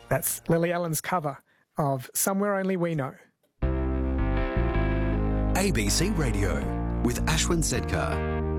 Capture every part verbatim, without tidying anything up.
That's Lily Allen's cover of Somewhere Only We Know. A B C Radio with Ashwin Sedkar.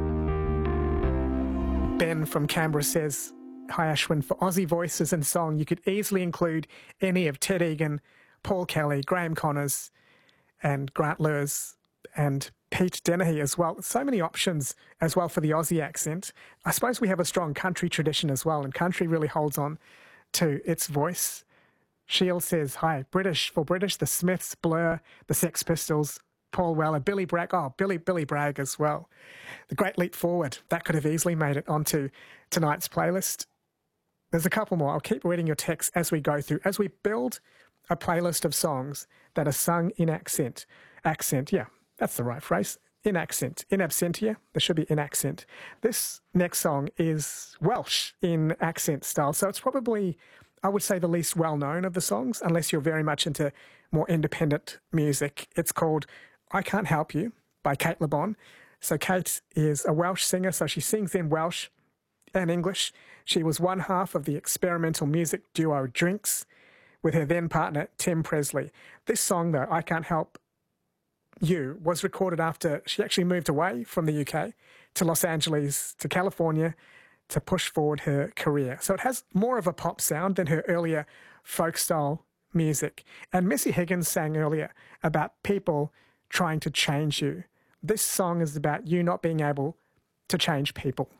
Ben from Canberra says, hi Ashwin, for Aussie voices and song, you could easily include any of Ted Egan, Paul Kelly, Graham Connors and Grant Lewis and Pete Dennehy as well. So many options as well for the Aussie accent. I suppose we have a strong country tradition as well, and country really holds on to its voice. Shield says, hi, British, for British, the Smiths, Blur, the Sex Pistols, Paul Weller, Billy Bragg, oh, Billy, Billy Bragg as well. The Great Leap Forward, that could have easily made it onto tonight's playlist. There's a couple more. I'll keep reading your texts as we go through, as we build a playlist of songs that are sung in accent. Accent, yeah, that's the right phrase. In accent. In absentia, there should be in accent. This next song is Welsh in accent style, so it's probably, I would say, the least well-known of the songs, unless you're very much into more independent music. It's called I Can't Help You by Kate Le Bon. So Kate is a Welsh singer, so she sings in Welsh and English. She was one half of the experimental music duo Drinks with her then partner Tim Presley. This song, though, I Can't Help You, was recorded after she actually moved away from the U K to Los Angeles, to California, to push forward her career. So it has more of a pop sound than her earlier folk-style music. And Missy Higgins sang earlier about people trying to change you. This song is about you not being able to change people.